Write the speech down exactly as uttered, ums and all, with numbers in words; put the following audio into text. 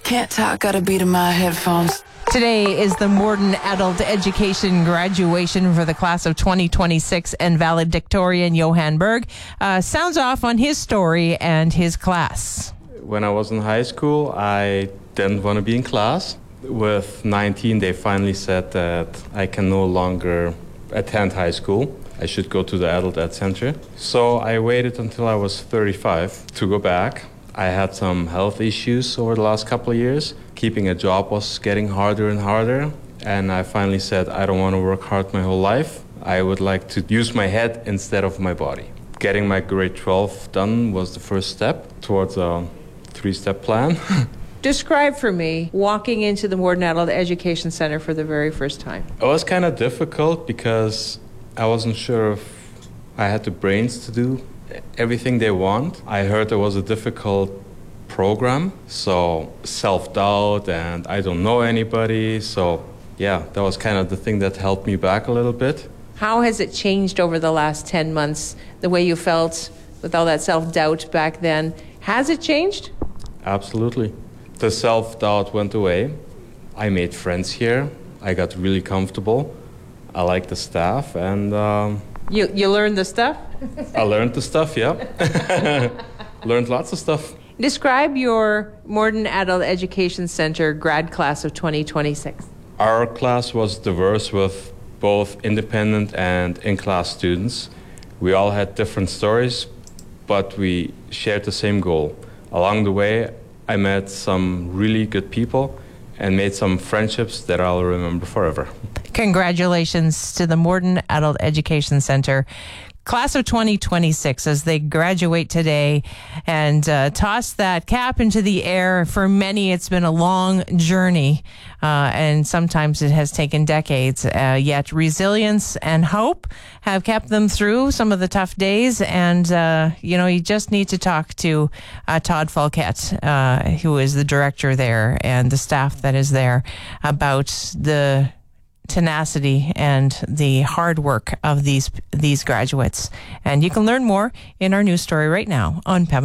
Can't talk, got a beat in my headphones. Today is the Morden Adult Education graduation for the class of twenty twenty-six, and valedictorian Johan Berg uh, sounds off on his story and his class. When I was in high school, I didn't want to be in class. With nineteen, they finally said that I can no longer attend high school. I should go to the Adult Ed Center. So I waited until I was thirty-five to go back. I had some health issues over the last couple of years. Keeping a job was getting harder and harder. And I finally said, I don't want to work hard my whole life. I would like to use my head instead of my body. Getting my grade twelve done was the first step towards a three-step plan. Describe for me walking into the Morden Adult Education Center for the very first time. It was kind of difficult because I wasn't sure if I had the brains to do everything they want. I heard it was a difficult program, so self-doubt and I don't know anybody. So yeah, that was kind of the thing that held me back a little bit. How has it changed over the last ten months, the way you felt with all that self-doubt back then? Has it changed? Absolutely. The self-doubt went away. I made friends here. I got really comfortable. I like the staff, and um, You you learned the stuff? I learned the stuff, yeah. Learned lots of stuff. Describe your Morden Adult Education Center grad class of twenty twenty-six. Our class was diverse with both independent and in-class students. We all had different stories, but we shared the same goal. Along the way, I met some really good people and made some friendships that I'll remember forever. Congratulations to the Morden Adult Education Center class of twenty twenty-six as they graduate today and uh, toss that cap into the air. For many, it's been a long journey, uh, and sometimes it has taken decades. Uh, yet resilience and hope have kept them through some of the tough days. And, uh, you know, you just need to talk to uh, Todd Falquette, uh, who is the director there, and the staff that is there, about the tenacity and the hard work of these these graduates. And you can learn more in our news story right now on Pembina.